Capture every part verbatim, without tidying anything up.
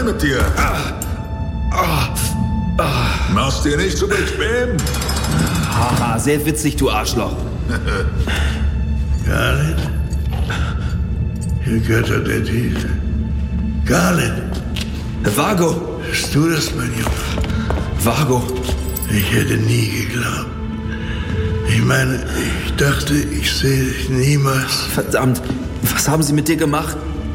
denn mit dir? Mach's dir nicht zu bequem. Haha, sehr witzig, du Arschloch. Garlet? Ihr Götter der Tiefe. Garlet! Vago! Bist du das, mein Junge? Vago! Ich hätte nie geglaubt. Ich meine, ich dachte, ich sehe dich niemals. Verdammt, was haben sie mit dir gemacht?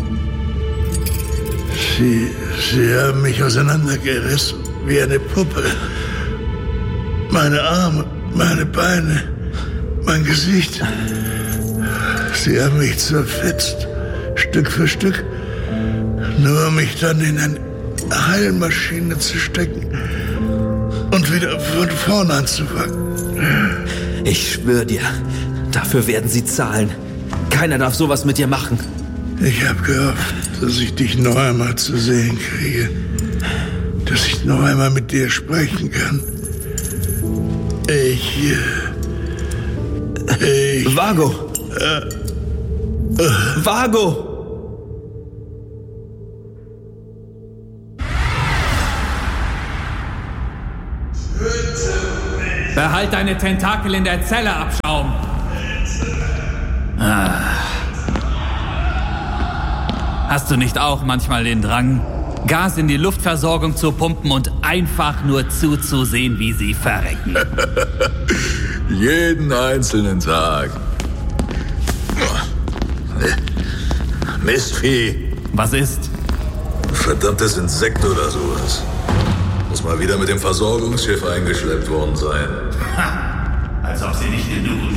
Sie, sie haben mich auseinandergerissen wie eine Puppe. Meine Arme, meine Beine, mein Gesicht. Sie haben mich zerfetzt, Stück für Stück, nur um mich dann in eine Heilmaschine zu stecken und wieder von vorne anzufangen. Ich schwöre dir, dafür werden sie zahlen. Keiner darf sowas mit dir machen. Ich habe gehofft, dass ich dich noch einmal zu sehen kriege. Dass ich noch einmal mit dir sprechen kann. Ich... Ich... Vago! Äh, äh, Vago! Behalt deine Tentakel in der Zelle, Abschaum! Ah. Hast du nicht auch manchmal den Drang, Gas in die Luftversorgung zu pumpen und einfach nur zuzusehen, wie sie verrecken? Jeden einzelnen Tag. Mistvieh. Was ist? Verdammtes Insekt oder sowas. Muss mal wieder mit dem Versorgungsschiff eingeschleppt worden sein. Ha, als ob sie nicht genug